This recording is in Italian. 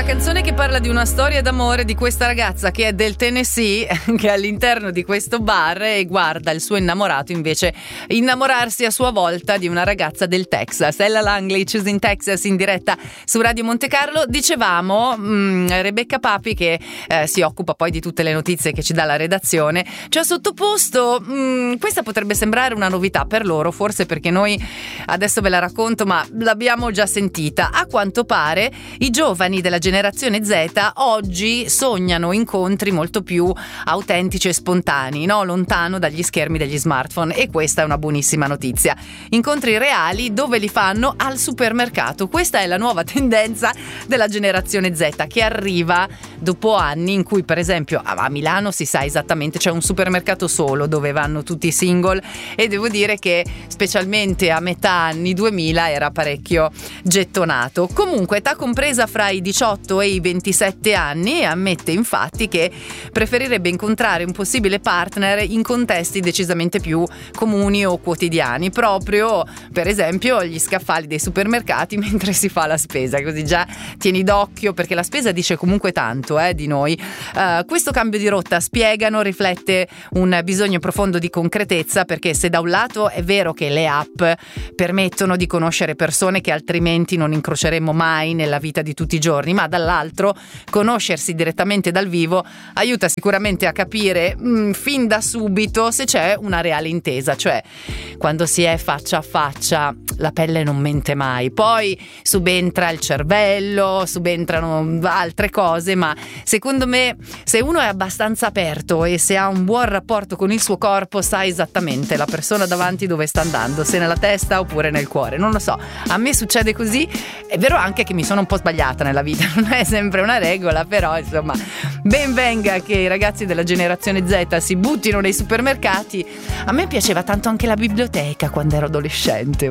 Una canzone che parla di una storia d'amore di questa ragazza che è del Tennessee, che è all'interno di questo bar e guarda il suo innamorato invece innamorarsi a sua volta di una ragazza del Texas. Ella Langley, Choosing Texas, in diretta su Radio Monte Carlo. Dicevamo Rebecca Papi, che si occupa poi di tutte le notizie che ci dà la redazione, ci ha sottoposto questa potrebbe sembrare una novità per loro, forse perché noi adesso ve la racconto ma l'abbiamo già sentita. A quanto pare i giovani della generazione Z oggi sognano incontri molto più autentici e spontanei, no? Lontano dagli schermi degli smartphone, e questa è una buonissima notizia. Incontri reali dove li fanno? Al supermercato. Questa è la nuova tendenza della generazione Z, che arriva dopo anni in cui per esempio a Milano si sa esattamente, c'è un supermercato solo dove vanno tutti i single, e devo dire che specialmente a metà anni 2000 era parecchio gettonato. Comunque età compresa fra i 18 e i 27 anni, e ammette infatti che preferirebbe incontrare un possibile partner in contesti decisamente più comuni o quotidiani, proprio per esempio gli scaffali dei supermercati mentre si fa la spesa, così già tieni d'occhio, perché la spesa dice comunque tanto di noi. Questo cambio di rotta, spiegano, riflette un bisogno profondo di concretezza, perché se da un lato è vero che le app permettono di conoscere persone che altrimenti non incroceremmo mai nella vita di tutti i giorni, ma dall'altro conoscersi direttamente dal vivo aiuta sicuramente a capire fin da subito se c'è una reale intesa, cioè quando si è faccia a faccia la pelle non mente mai, poi subentra il cervello, subentrano altre cose, ma secondo me se uno è abbastanza aperto e se ha un buon rapporto con il suo corpo sa esattamente la persona davanti dove sta andando, se nella testa oppure nel cuore, non lo so, a me succede così. È vero anche che mi sono un po' sbagliata nella vita, non è sempre una regola, però insomma ben venga che i ragazzi della generazione Z si buttino nei supermercati. A me piaceva tanto anche la biblioteca quando ero adolescente,